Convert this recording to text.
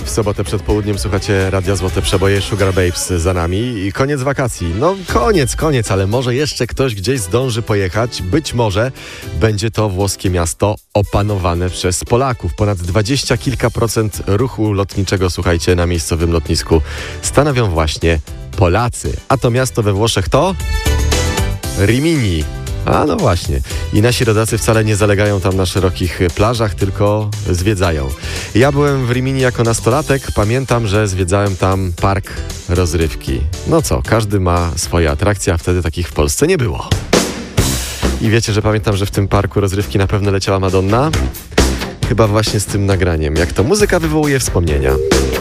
W sobotę przed południem słuchacie Radia Złote Przeboje, Sugar Babes za nami i koniec wakacji. No koniec, ale może jeszcze ktoś gdzieś zdąży pojechać. Być może będzie to włoskie miasto opanowane przez Polaków. Ponad 20 kilka procent ruchu lotniczego, słuchajcie, na miejscowym lotnisku stanowią właśnie Polacy. A to miasto we Włoszech to Rimini. A no właśnie. I nasi rodacy wcale nie zalegają tam na szerokich plażach, tylko zwiedzają. Ja byłem w Rimini jako nastolatek. Pamiętam, że zwiedzałem tam park rozrywki. No co, każdy ma swoje atrakcje, a wtedy takich w Polsce nie było. I wiecie, że pamiętam, że w tym parku rozrywki na pewno leciała Madonna? Chyba właśnie z tym nagraniem. Jak to muzyka wywołuje wspomnienia.